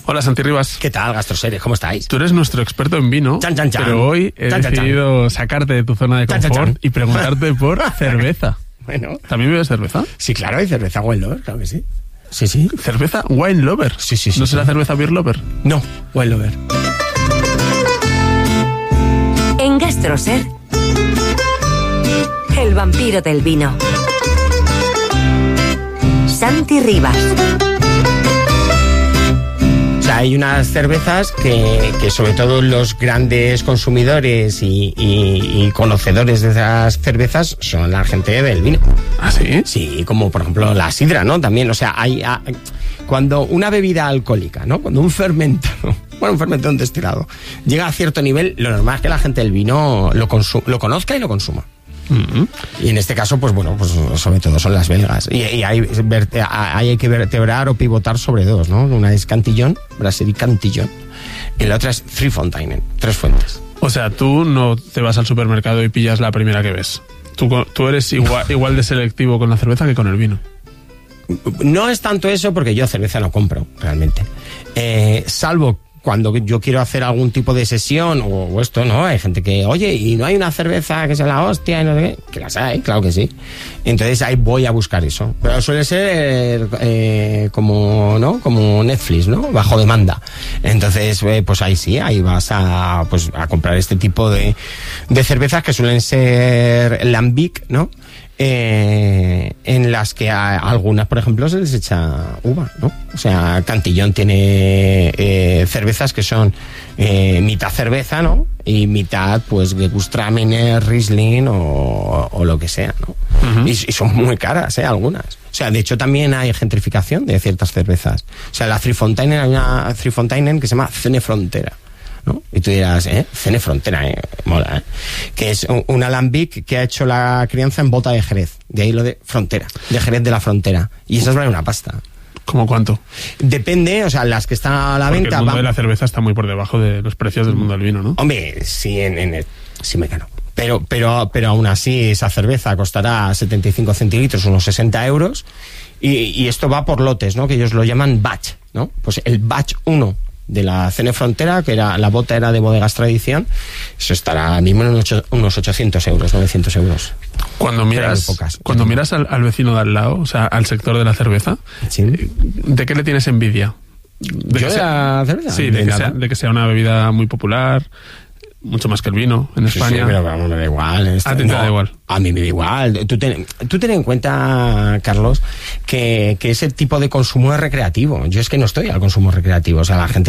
Hola, Santi Rivas. ¿Qué tal, Gastroseries? ¿Cómo estáis? Tú eres nuestro experto en vino, Chan, chan, chan. pero hoy he decidido sacarte de tu zona de confort Chan, chan, chan. y preguntarte por cerveza. Bueno. ¿También bebes cerveza? Sí, claro, hay cerveza Wine Lover, claro que sí. Sí, sí. ¿Cerveza Wine Lover? Sí. ¿No será cerveza Beer Lover? No, Wine Lover. En Gastroser, el vampiro del vino. Santi Rivas. O sea, hay unas cervezas que sobre todo los grandes consumidores y conocedores de esas cervezas son la gente del vino. ¿Ah, sí? Sí, como por ejemplo la sidra, ¿no? También, o sea, cuando una bebida alcohólica, ¿no? Cuando un fermentado, un destilado, llega a cierto nivel, lo normal es que la gente del vino lo conozca y lo consuma. Mm-hmm. Y en este caso, pues bueno, pues sobre todo son las belgas. Y hay que vertebrar o pivotar sobre dos, ¿no? Una es Cantillon, Brasserie Cantillon, y la otra es Tres Fontaines, Tres Fuentes. O sea, tú no te vas al supermercado y pillas la primera que ves. Tú eres igual de selectivo con la cerveza que con el vino. No es tanto eso, porque yo cerveza no compro, realmente. Salvo cuando yo quiero hacer algún tipo de sesión o esto, ¿no? Hay gente que, oye, ¿y no hay una cerveza que sea la hostia? Y no sé qué. Que las hay, claro que sí. Entonces ahí voy a buscar eso. Pero suele ser como, ¿no? Como Netflix, ¿no? Bajo demanda. Entonces, pues ahí sí, ahí vas a comprar este tipo de cervezas que suelen ser lambic, ¿no? En las que a algunas, por ejemplo, se les echa uva, ¿no? O sea, Cantillon tiene cervezas que son mitad cerveza, ¿no? Y mitad, pues, Gewürztraminer, Riesling o lo que sea, ¿no? Uh-huh. Y son muy caras, algunas. O sea, de hecho, también hay gentrificación de ciertas cervezas. O sea, la Tres Fontaines, hay una Tres Fontaines que se llama Cene Frontera, ¿no? Y tú dirás, Cene Frontera, mola, que es un alambic que ha hecho la crianza en bota de Jerez, de ahí lo de frontera, de Jerez de la Frontera, y esas valen una pasta. ¿Cómo cuánto? Depende, o sea, las que están a la venta... Porque el mundo de la cerveza está muy por debajo de los precios del mundo del vino, ¿no? Hombre, sí, sí me gano. Pero aún así esa cerveza costará 75 centilitros, unos 60 euros, y esto va por lotes, ¿no? Que ellos lo llaman batch, ¿no? Pues el batch 1 de la Cene Frontera, que la bota era de Bodegas Tradición, eso estará mismo en unos 800 euros, 900 euros. Cuando miras al vecino de al lado, o sea, al sector de la cerveza, ¿sí? ¿De qué le tienes envidia? ¿De la cerveza? Sí, de que sea una bebida muy popular, mucho más que el vino en España. Sí, pero vamos, me da igual. ¿A ti te da igual? A mí me da igual. Tú ten en cuenta, Carlos, que ese tipo de consumo es recreativo. Yo es que no estoy al consumo recreativo. O sea, la gente